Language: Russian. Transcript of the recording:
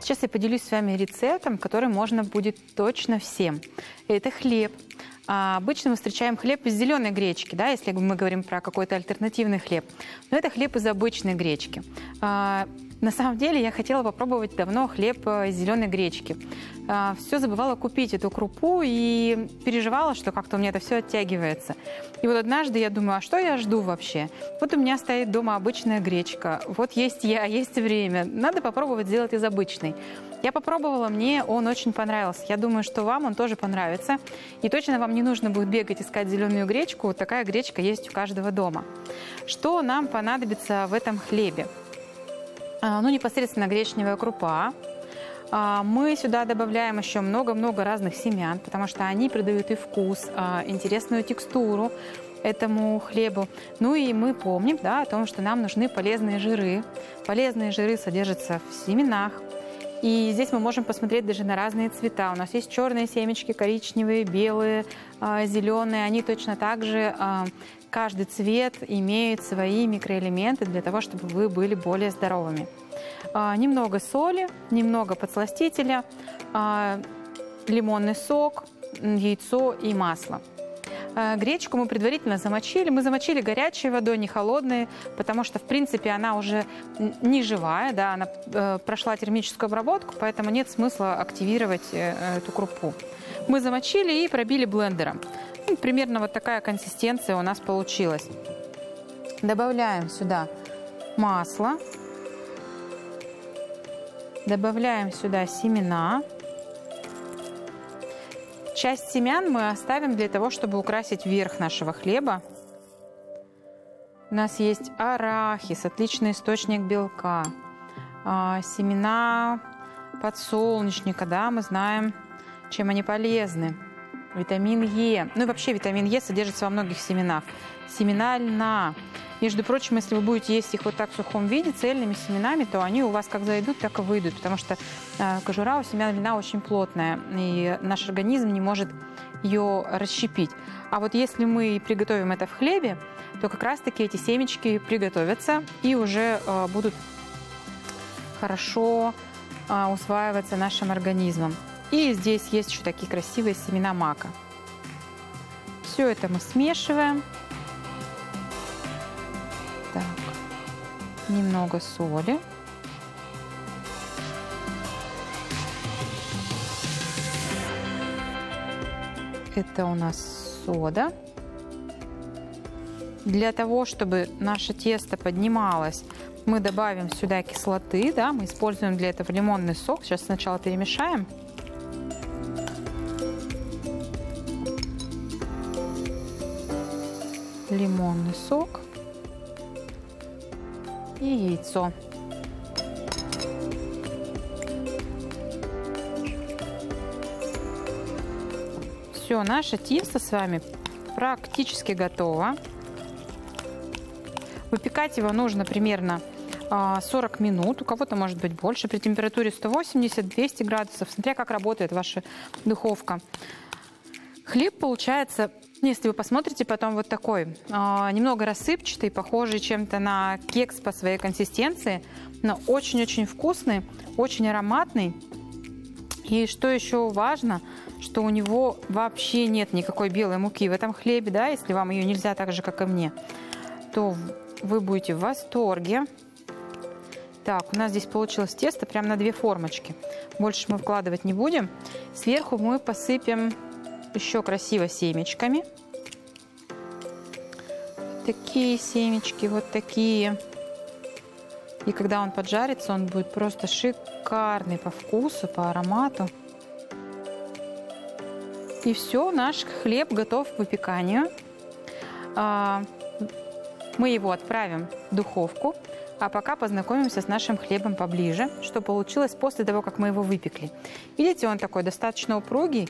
Сейчас я поделюсь с вами рецептом, который можно будет точно всем. Это хлеб. Обычно мы встречаем хлеб из зеленой гречки, да, если мы говорим про какой-то альтернативный хлеб. Но это хлеб из обычной гречки. На самом деле я хотела попробовать давно хлеб из зеленой гречки. Все забывала купить эту крупу и переживала, что как-то у меня это все оттягивается. И вот однажды я думаю, а что я жду вообще? Вот у меня стоит дома обычная гречка, вот есть я, есть время, надо попробовать сделать из обычной. Я попробовала, мне он очень понравился. Я думаю, что вам он тоже понравится. И точно вам не нужно будет бегать искать зеленую гречку. Вот такая гречка есть у каждого дома. Что нам понадобится в этом хлебе? Непосредственно гречневая крупа. Мы сюда добавляем еще много-много разных семян, потому что они придают и вкус, интересную текстуру этому хлебу. Ну и мы помним, да, о том, что нам нужны полезные жиры. Полезные жиры содержатся в семенах. И здесь мы можем посмотреть даже на разные цвета. У нас есть черные семечки, коричневые, белые, зеленые. Они точно так же, каждый цвет имеет свои микроэлементы для того, чтобы вы были более здоровыми. Немного соли, немного подсластителя, лимонный сок, яйцо и масло. Гречку мы предварительно замочили. Мы замочили горячей водой, не холодной, потому что, в принципе, она уже не живая, да, она прошла термическую обработку, поэтому нет смысла активировать эту крупу. Мы замочили и пробили блендером. Примерно вот такая консистенция у нас получилась. Добавляем сюда масло. Добавляем сюда семена. Часть семян мы оставим для того, чтобы украсить верх нашего хлеба. У нас есть арахис, отличный источник белка. Семена подсолнечника, да, мы знаем, чем они полезны. Витамин Е. Ну и вообще витамин Е содержится во многих семенах. Семена льна. Между прочим, если вы будете есть их вот так в сухом виде, цельными семенами, то они у вас как зайдут, так и выйдут, потому что кожура у семян льна очень плотная, и наш организм не может ее расщепить. А вот если мы приготовим это в хлебе, то как раз-таки эти семечки приготовятся и уже будут хорошо усваиваться нашим организмом. И здесь есть еще такие красивые семена мака. Все это мы смешиваем. Так, немного соли. Это у нас сода. Для того, чтобы наше тесто поднималось, мы добавим сюда кислоты. Да, мы используем для этого лимонный сок. Сейчас сначала перемешаем. Лимонный сок. И яйцо. Все, наше тесто с вами практически готово. Выпекать его нужно примерно 40 минут, у кого-то может быть больше, при температуре 180-200 градусов, смотря как работает ваша духовка. Хлеб получается, если вы посмотрите, потом вот такой, немного рассыпчатый, похожий чем-то на кекс по своей консистенции, но очень-очень вкусный, очень ароматный. И что еще важно, что у него вообще нет никакой белой муки в этом хлебе, да, если вам ее нельзя так же, как и мне, то вы будете в восторге. Так, у нас здесь получилось тесто прямо на 2 формочки. Больше мы вкладывать не будем. Сверху мы посыпем еще красиво семечками. Такие семечки, вот такие. И когда он поджарится, он будет просто шикарный по вкусу, по аромату. И все, наш хлеб готов к выпеканию. Мы его отправим в духовку. А пока познакомимся с нашим хлебом поближе, что получилось после того, как мы его выпекли. Видите, он такой достаточно упругий,